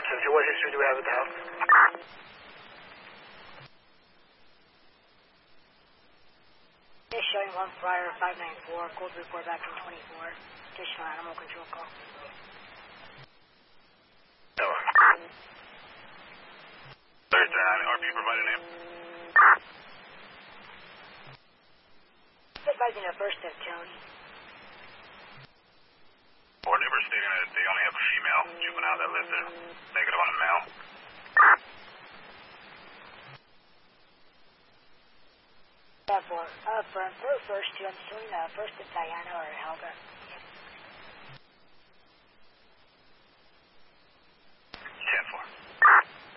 10-2, what history do we have at the house? It's showing 1 Flyer 594, cold report back from 24. Additional animal control call. Over. 39, RP provided name. Advising a first of Tony. Or they were stating that they only have a female juvenile that lives there. Negative on a male. For first 2, I'm showing first of Diana or Helga.